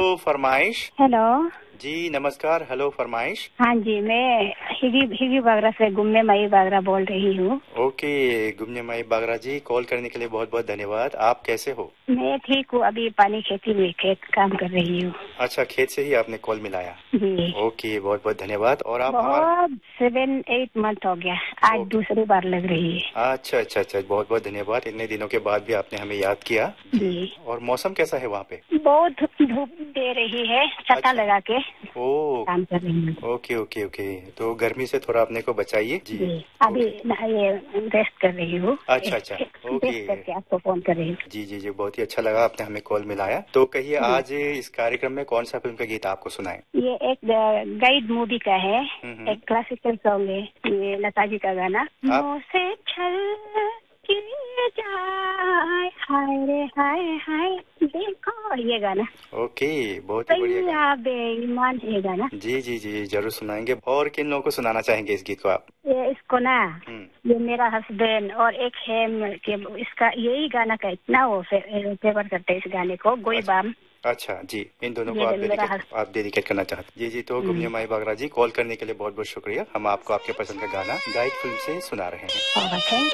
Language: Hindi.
हेलो फरमाइश। हेलो जी नमस्कार। हेलो फरमाइश। हाँ जी, मैं हिगी बागरा से गुम्मे माई बागरा बोल रही हूँ। ओके गुम्मे माई बागरा जी, कॉल करने के लिए बहुत बहुत धन्यवाद। आप कैसे हो? मैं ठीक हूँ, अभी पानी खेती में खेत काम कर रही हूँ। अच्छा, खेत से ही आपने कॉल मिलाया। जी ओके, बहुत बहुत धन्यवाद। और आप हमारा बहुत 7-8 मंथ हो गया, आज दूसरी बार लग रही है। अच्छा अच्छा अच्छा, बहुत बहुत धन्यवाद। इतने दिनों के बाद भी आपने हमें याद किया जी। और मौसम कैसा है वहाँ पे? बहुत धूप दे रही है, छत्ता लगा के ओ काम कर रही हूँ। ओके ओके ओके, तो गर्मी से थोड़ा अपने को बचाइए जी। अभी ये रेस्ट कर रही हूँ। अच्छा अच्छा ओके, रेस्ट करके आपको फोन कर रही हूँ। जी जी जी, बहुत ही अच्छा लगा आपने हमें कॉल मिलाया। तो कहिए आज इस कार्यक्रम में कौन सा फिल्म का गीत आपको सुनाएं? ये एक गाइड मूवी का है, एक क्लासिकल सॉन्ग है, ये लता जी का गाना। मुझसे छल किए जाए हाय रे हाय हाय देखो, ये गाना। ओके, बहुत ही बढ़िया गाना। बेईमान ये गाना। जी जी जी, जरूर सुनाएंगे। और किन लोगों को सुनाना चाहेंगे इस गीत को आप? ये इसको ना, ये मेरा हस्बैंड और एक है कि इसका यही गाना का इतना वो फेवर करते हैं इस गाने को, गोई बाम। अच्छा जी, इन दोनों को आप डेडिकेट करना चाहते हैं। जी जी, तो गुम्मे माई बागरा जी, कॉल करने के लिए बहुत बहुत शुक्रिया। हम आपको आपके पसंद का गाना गाइड फिल्म से सुना रहे हैं।